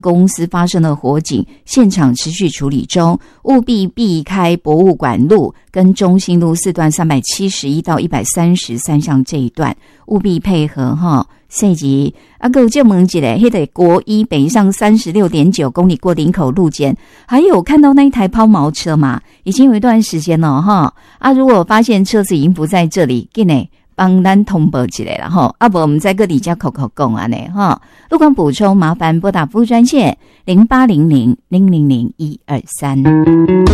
公司发生了火警，现场持续处理中，务必避开博物馆路跟中心路4段371到133巷这一段，务必配合哈。细节还有就问一下，那个国一北上36.9公里过林口路肩，还有看到那一台抛锚车嘛？已经有一段时间了哈。如果发现车子已经不在这里，紧呢帮咱通报起来了哈。不我们再跟李家口讲啊呢哈。路况补充，麻烦拨打服务专线0800000123。